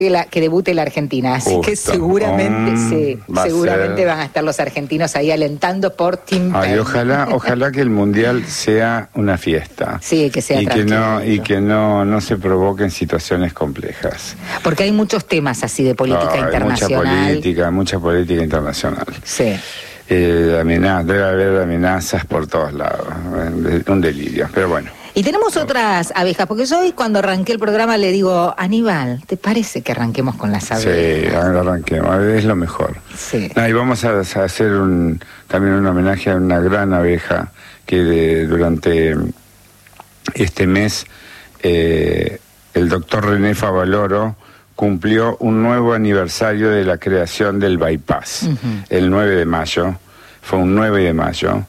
que debute la Argentina, así que seguramente seguramente van a estar los argentinos ahí alentando por Team Ay, ojalá que el Mundial sea una fiesta. Sí, que sea y que no se provoquen situaciones complejas. Porque hay muchos temas así de política internacional. Mucha política internacional. Sí. Debe haber amenazas por todos lados. Un delirio, pero bueno. Y tenemos otras abejas, porque yo hoy cuando arranqué el programa le digo, Aníbal, ¿te parece que arranquemos con las abejas? Sí, arranquemos, es lo mejor. Sí. Y vamos a hacer también un homenaje a una gran abeja que durante este mes el doctor René Favaloro cumplió un nuevo aniversario de la creación del bypass, el 9 de mayo, fue un 9 de mayo,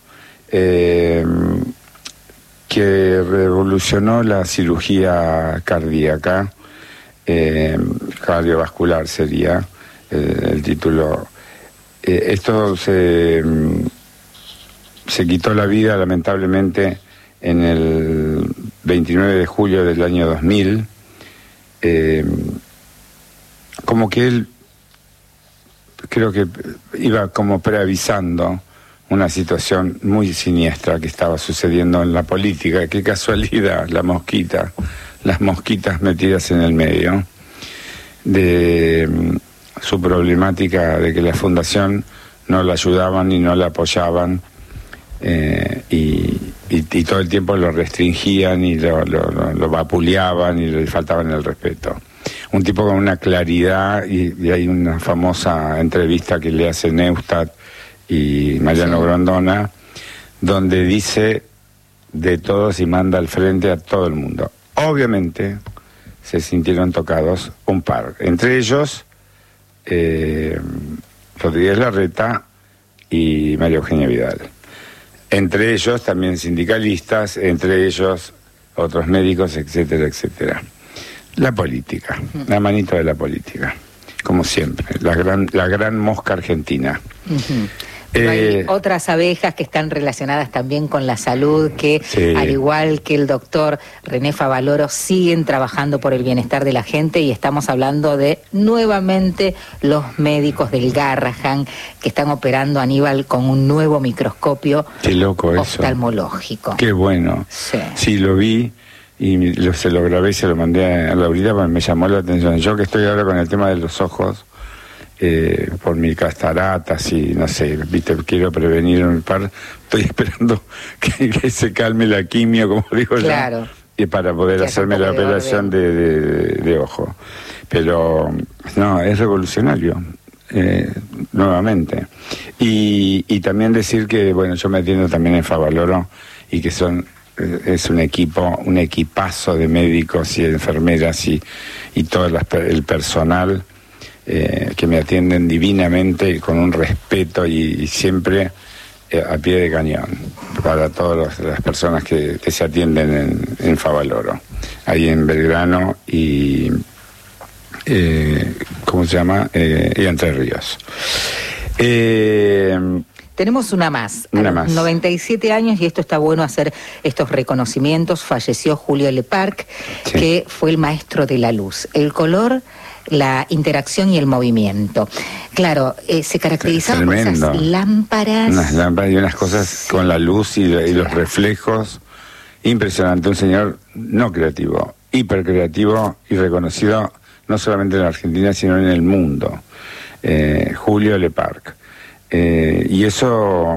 que revolucionó la cirugía cardíaca, cardiovascular sería el título. Esto se quitó la vida lamentablemente en el 29 de julio del año 2000, como que él creo que iba como preavisando una situación muy siniestra que estaba sucediendo en la política. Qué casualidad, las mosquitas metidas en el medio de su problemática de que la fundación no la ayudaban y no la apoyaban, y todo el tiempo lo restringían y lo vapuleaban y le faltaban el respeto. Un tipo con una claridad, y hay una famosa entrevista que le hace Neustadt y Mariano Grondona, donde dice de todos y manda al frente a todo el mundo. Obviamente se sintieron tocados un par, entre ellos Rodríguez Larreta y María Eugenia Vidal. Entre ellos también sindicalistas, entre ellos otros médicos, etcétera, etcétera. La política, la manito de la política, como siempre, la gran mosca argentina. Hay otras abejas que están relacionadas también con la salud, que al igual que el doctor René Favaloro siguen trabajando por el bienestar de la gente, y estamos hablando de nuevamente los médicos del Garrahan que están operando a Aníbal con un nuevo microscopio oftalmológico. Qué bueno. Sí, lo vi y se lo grabé y se lo mandé a Laurita porque me llamó la atención. Yo que estoy ahora con el tema de los ojos, por mis cataratas y no sé, viste, quiero prevenir un par, estoy esperando que se calme la quimio, como digo yo, y para poder hacerme la operación de ojo. Pero no, es revolucionario, nuevamente. Y también decir que, bueno, yo me atiendo también en Favaloro y que es un equipazo de médicos y enfermeras y todo el personal que me atienden divinamente, con un respeto y siempre a pie de cañón para todas las personas que se atienden en Favaloro, ahí en Belgrano y ¿cómo se llama? Y Entre Ríos. Tenemos una más. 97 años, y esto está bueno hacer estos reconocimientos. Falleció Julio Leparc, que fue el maestro de la luz, el color, la interacción y el movimiento. Claro, se caracterizaba por esas lámparas. Unas lámparas y unas cosas con la luz y los reflejos. Impresionante, un señor no creativo, hipercreativo y reconocido no solamente en la Argentina, sino en el mundo. Julio Leparc. Y eso,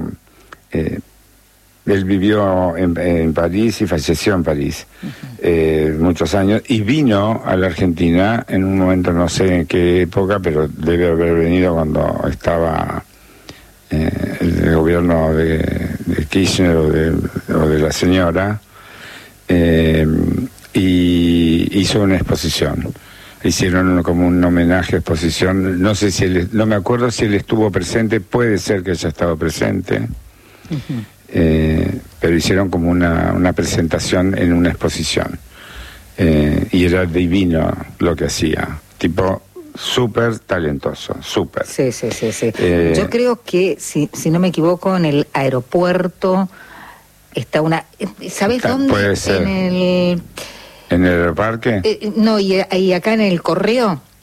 él vivió en París y falleció en París muchos años, y vino a la Argentina en un momento, no sé en qué época, pero debe haber venido cuando estaba el gobierno de Kirchner o de la señora, y hizo una exposición. Hicieron como un homenaje, exposición, no sé si no me acuerdo si él estuvo presente, puede ser que haya estado presente, pero hicieron como una presentación en una exposición, y era divino lo que hacía, tipo súper talentoso, súper. Sí. Yo creo que, si no me equivoco, en el aeropuerto está una... ¿Sabes dónde? Puede ser. ¿En el aeroparque? No, y acá en el Correo